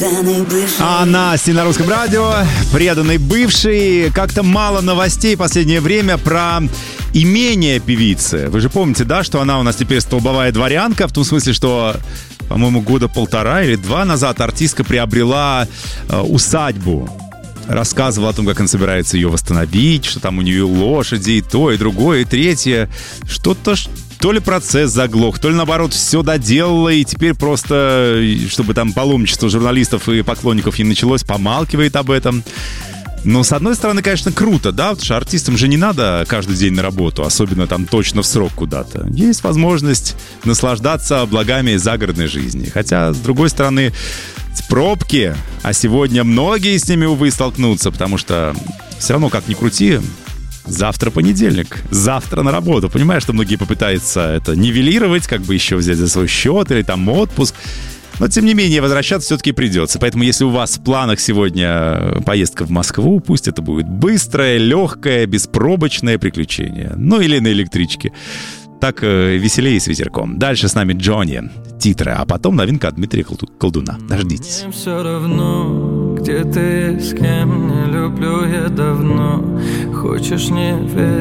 А Настя на Русском радио, преданный бывший. Как-то мало новостей в последнее время про имение певицы. Вы же помните, да, что она у нас теперь столбовая дворянка, в том смысле, что, по-моему, года 1,5 или 2 назад артистка приобрела усадьбу. Рассказывала о том, как она собирается ее восстановить, что там у нее лошади, и то, и другое, и третье. Что-то, то ли процесс заглох, то ли, наоборот, все доделала, и теперь просто, чтобы там паломничество журналистов и поклонников не началось, помалкивает об этом. Но, с одной стороны, конечно, круто, да, потому что артистам же не надо каждый день на работу, особенно там точно в срок куда-то. Есть возможность наслаждаться благами загородной жизни. Хотя, с другой стороны, пробки, а сегодня многие с ними, увы, столкнутся, потому что все равно, как ни крути, завтра понедельник, завтра на работу. Понимаешь, что многие попытаются это нивелировать, как бы еще взять за свой счет или там отпуск. Но, тем не менее, возвращаться все-таки придется. Поэтому, если у вас в планах сегодня поездка в Москву, пусть это будет быстрое, легкое, беспробочное приключение. Ну, или на электричке. Так веселее с ветерком. Дальше с нами Джонни, титры, а потом новинка от Дмитрия Колдуна. Дождитесь. Мне все равно, где ты, с кем, не люблю я давно. Хочешь, не верь.